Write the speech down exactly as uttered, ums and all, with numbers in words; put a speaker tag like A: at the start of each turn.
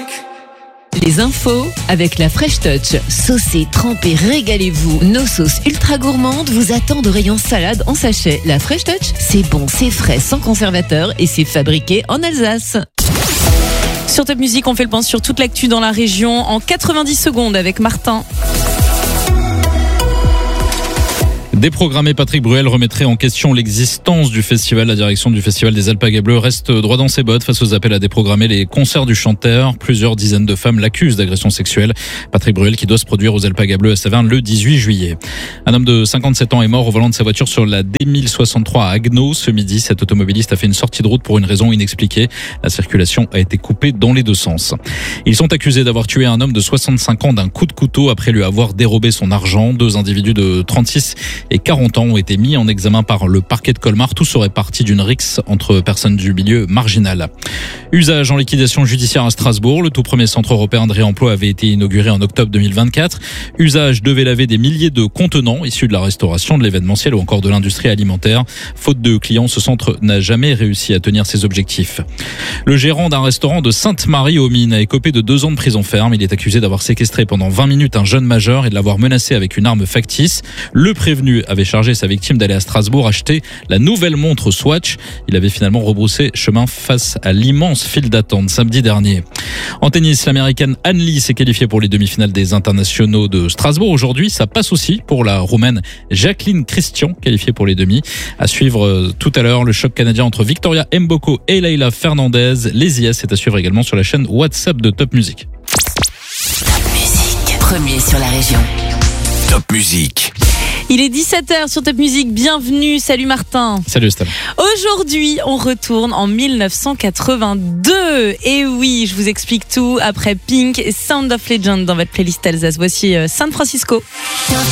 A: Les infos avec la Fresh Touch. Saucez, trempez, régalez-vous. Nos sauces ultra gourmandes vous attendent au rayon salade en sachet. La Fresh Touch, c'est bon, c'est frais, sans conservateur et c'est fabriqué en Alsace.
B: Sur Top Music, on fait le point sur toute l'actu dans la région en quatre-vingt-dix secondes avec Martin.
C: Déprogrammé, Patrick Bruel remettrait en question l'existence du festival. La direction du festival des Alpagas Bleus reste droit dans ses bottes face aux appels à déprogrammer les concerts du chanteur. Plusieurs dizaines de femmes l'accusent d'agression sexuelle. Patrick Bruel qui doit se produire aux Alpagas Bleus à Saverne le dix-huit juillet. Un homme de cinquante-sept ans est mort au volant de sa voiture sur la D mille soixante-trois à Agneau. Ce midi, cet automobiliste a fait une sortie de route pour une raison inexpliquée. La circulation a été coupée dans les deux sens. Ils sont accusés d'avoir tué un homme de soixante-cinq ans d'un coup de couteau après lui avoir dérobé son argent. Deux individus de trente-six et quarante ans ont été mis en examen par le parquet de Colmar. Tout serait parti d'une rixe entre personnes du milieu marginal. Usage en liquidation judiciaire à Strasbourg. Le tout premier centre européen de réemploi avait été inauguré en octobre deux mille vingt-quatre. Usage devait laver des milliers de contenants issus de la restauration, de l'événementiel ou encore de l'industrie alimentaire. Faute de clients, ce centre n'a jamais réussi à tenir ses objectifs. Le gérant d'un restaurant de Sainte-Marie-aux-Mines a écopé de deux ans de prison ferme. Il est accusé d'avoir séquestré pendant vingt minutes un jeune majeur et de l'avoir menacé avec une arme factice. Le prévenu avait chargé sa victime d'aller à Strasbourg acheter la nouvelle montre Swatch. Il avait finalement rebroussé chemin face à l'immense file d'attente samedi dernier. En tennis, l'américaine Anne Lee s'est qualifiée pour les demi-finales des internationaux de Strasbourg. Aujourd'hui, ça passe aussi pour la roumaine Jacqueline Christian, qualifiée pour les demi. À suivre tout à l'heure, le choc canadien entre Victoria Mboko et Leila Fernandez. Les I S est à suivre également sur la chaîne WhatsApp de Top Music.
A: Top Music, premier sur la région.
D: Top Music.
B: Il est dix-sept heures sur Top Music, bienvenue, salut Martin.
C: Salut Stella.
B: Aujourd'hui, on retourne en dix-neuf cent quatre-vingt-deux. Et oui, je vous explique tout après Pink et Sound of Legend dans votre playlist Alsace. Voici San Francisco.
A: Top